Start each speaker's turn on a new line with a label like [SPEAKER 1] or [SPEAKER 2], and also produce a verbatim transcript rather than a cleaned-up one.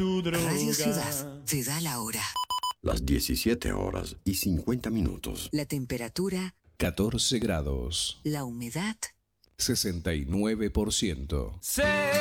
[SPEAKER 1] Radio Ciudad te da la hora.
[SPEAKER 2] Las diecisiete horas y cincuenta minutos.
[SPEAKER 1] La temperatura
[SPEAKER 3] catorce grados.
[SPEAKER 1] La humedad
[SPEAKER 3] sesenta y nueve por ciento.
[SPEAKER 4] Se